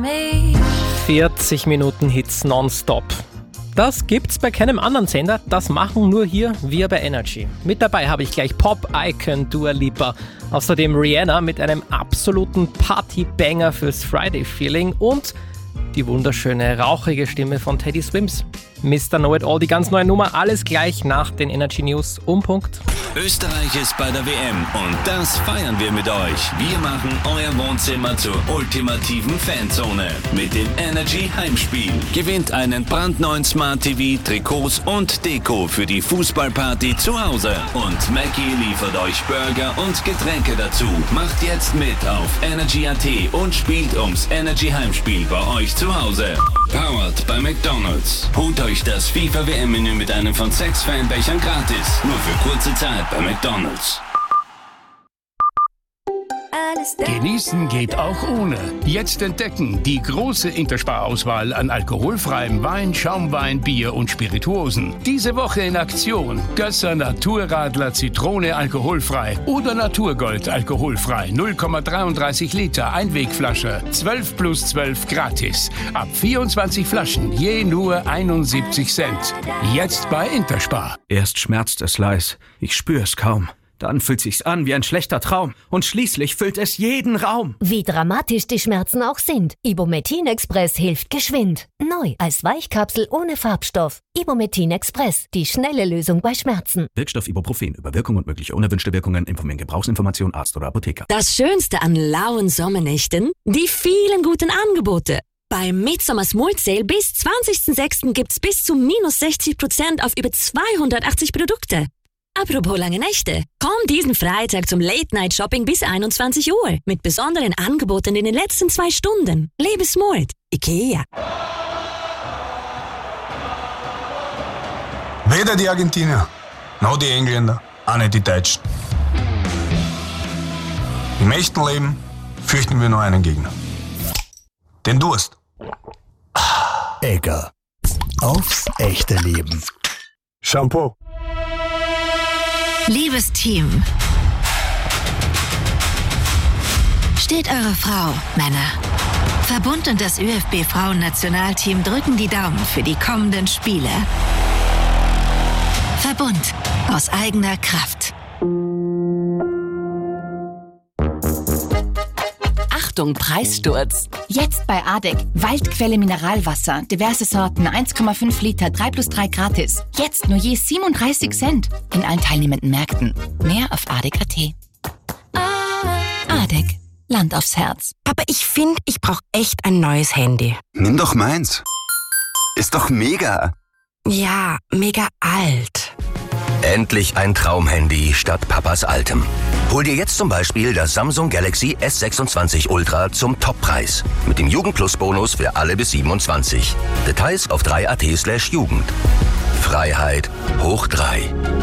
40 Minuten Hits nonstop. Das gibt's bei keinem anderen Sender, das machen nur hier wir bei Energy. Mit dabei habe ich gleich Pop-Icon Dua Lipa, außerdem Rihanna mit einem absoluten Party-Banger fürs Friday-Feeling und die wunderschöne, rauchige Stimme von Teddy Swims. Mr. Know-It-All, die ganz neue Nummer, alles gleich nach den Energy News um Punkt. Österreich ist bei der WM und das feiern wir mit euch. Wir machen euer Wohnzimmer zur ultimativen Fanzone mit dem Energy Heimspiel. Gewinnt einen brandneuen Smart TV, Trikots und Deko für die Fußballparty zu Hause. Und Mackie liefert euch Burger und Getränke dazu. Macht jetzt mit auf Energy.at und spielt ums Energy Heimspiel bei euch zu Hause. Powered bei McDonald's. Holt euch das FIFA-WM-Menü mit einem von 6 Fanbechern gratis. Nur für kurze Zeit bei McDonald's. Genießen geht auch ohne. Jetzt entdecken die große Interspar-Auswahl an alkoholfreiem Wein, Schaumwein, Bier und Spirituosen. Diese Woche in Aktion: Gösser Naturradler Zitrone alkoholfrei oder Naturgold alkoholfrei. 0,33 Liter Einwegflasche. 12 plus 12 gratis. Ab 24 Flaschen, je nur 71 Cent. Jetzt bei Interspar. Erst schmerzt es leis, ich spür's kaum. Dann fühlt sich's an wie ein schlechter Traum. Und schließlich füllt es jeden Raum. Wie dramatisch die Schmerzen auch sind. Ibumetin Express hilft geschwind. Neu als Weichkapsel ohne Farbstoff. Ibumetin Express, die schnelle Lösung bei Schmerzen. Wirkstoff Ibuprofen. Über Wirkung und mögliche unerwünschte Wirkungen informieren Gebrauchsinformation Arzt oder Apotheker. Das Schönste an lauen Sommernächten? Die vielen guten Angebote. Beim Midsummer Smooth Sale bis 20.06. gibt's bis zu minus 60% auf über 280 Produkte. Apropos lange Nächte. Komm diesen Freitag zum Late-Night-Shopping bis 21 Uhr mit besonderen Angeboten in den letzten 2 Stunden. Lebe smart. IKEA. Weder die Argentinier, noch die Engländer, auch nicht die Deutschen. Im echten Leben fürchten wir nur einen Gegner. Den Durst. Egger. Aufs echte Leben. Shampoo. Liebes Team, steht eure Frau, Männer. Verbund und das ÖFB-Frauen-Nationalteam drücken die Daumen für die kommenden Spiele. Verbund aus eigener Kraft. Achtung, Preissturz. Jetzt bei ADEC. Waldquelle Mineralwasser. Diverse Sorten. 1,5 Liter. 3 plus 3 gratis. Jetzt nur je 37 Cent. In allen teilnehmenden Märkten. Mehr auf ADEC.at. ADEC. Land aufs Herz. Aber ich finde, ich brauche echt ein neues Handy. Nimm doch meins. Ist doch mega. Ja, mega alt. Endlich ein Traumhandy statt Papas altem. Hol dir jetzt zum Beispiel das Samsung Galaxy S26 Ultra zum Toppreis. Mit dem Jugend-Plus-Bonus für alle bis 27. Details auf 3.at/Jugend. Freiheit hoch 3.